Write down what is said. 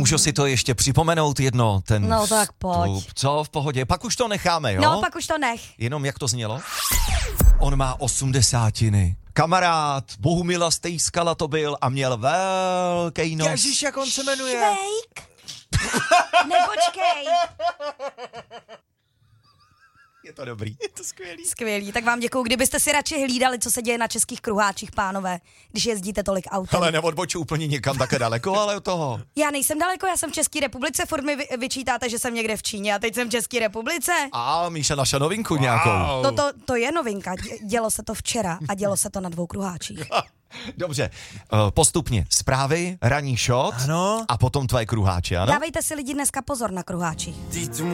Můžu si to ještě připomenout jedno, ten No tak pojď. vstup. Co, v pohodě? Pak už to necháme, jo? No, pak už to nech. Jenom jak to znělo? On má 80. Kamarád Bohumila Stejskala to byl a měl velký nos. Ježíš, jak on se jmenuje? Švejk? Nepočkej. Je to dobrý. Je to skvělý. Skvělý, tak vám děkuju. Kdybyste si radši hlídali, co se děje na českých kruháčích, pánové, když jezdíte tolik autem. Ale neodboču úplně někam také daleko, ale od toho. Já nejsem daleko, já jsem v České republice, furt mi vyčítáte, že jsem někde v Číně a teď jsem v České republice. A Míša naša novinku nějakou. To je novinka, dělo se to včera a dělo se to na 2 kruháčích. Dobře, postupně zprávy, ranní shot Ano. a potom tvoje kruháče, ano? Dávejte si lidi dneska pozor na kruháčích.